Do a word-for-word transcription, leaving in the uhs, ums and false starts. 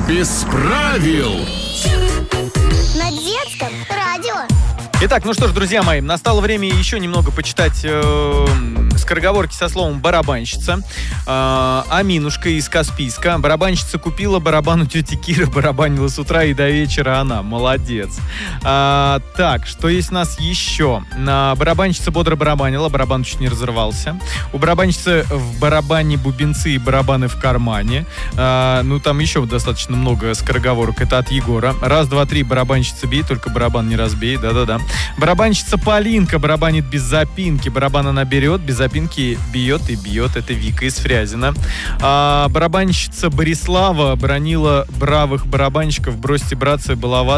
без правил. На детском радио. Итак, ну что ж, друзья мои, настало время еще немного почитать э, скороговорки со словом «барабанщица». Э, Аминушка из Каспийска. Барабанщица купила барабан у тети Киры, барабанила с утра и до вечера она. Молодец. Э, так, что есть у нас еще? Э, барабанщица бодро барабанила, барабан чуть не разорвался. У барабанщицы в барабане бубенцы и барабаны в кармане. Э, ну, там еще достаточно много скороговорок. Это от Егора. Раз, два, три, барабанщица бей, только барабан не разбей. Да-да-да. Барабанщица Полинка барабанит без запинки. Барабан она берет, без запинки бьет и бьет. Это Вика из Фрязино. А барабанщица Борислава бронила бравых барабанщиков. Бросьте, братцы, баловать.